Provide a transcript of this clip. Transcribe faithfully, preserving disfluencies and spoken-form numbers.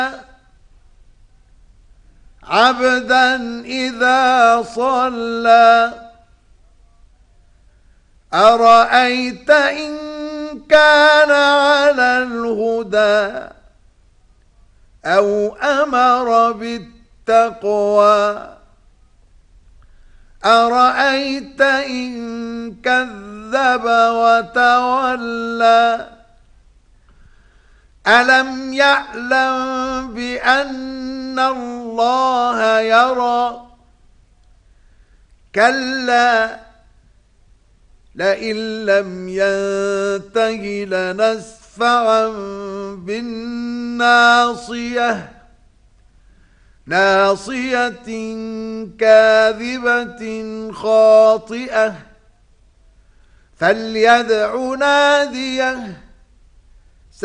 عبدا إذا صلى أرأيت إن كان على الهدى أو أمر بالتقوى أرأيت إن كذب وتولى ألم يعلم بأن الله يرى كلا لئن لم ينته لنسفعا بالناصية ناصية كاذبة خاطئة فليدع ناديه